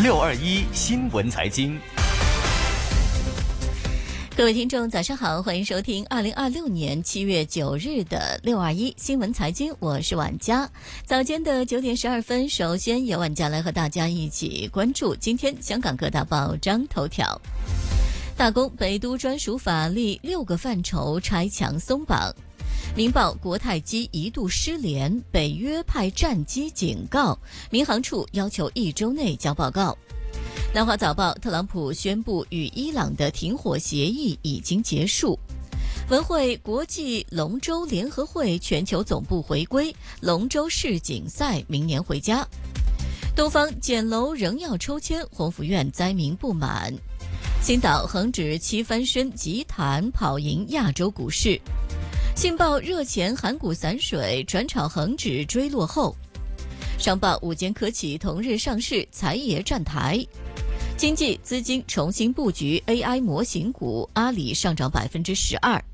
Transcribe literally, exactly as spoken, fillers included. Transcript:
六二一新闻财经。 各位听众早上好，欢迎收听二零二六年七月九日的六二一新闻财经，我是婉佳。早间的九点十二分，首先由婉佳来和大家一起关注今天香港各大报章头条。大公北都专属法律六个范畴拆墙松绑。民报国泰机一度失联，北约派战机警告，民航处要求一周内交报告。南华早报，特朗普宣布与伊朗的停火协议已经结束。文汇国际龙舟联合会全球总部回归，龙舟世锦赛明年回家。东方简楼仍要抽签，宏福苑灾民不满。星岛恒指七翻身，急弹跑赢亚洲股市。信报热钱韩股散水，转炒恒指追落后。商报五间科企同日上市，财爷站台。经济资金重新布局 A I 模型股，阿里上涨百分之十二。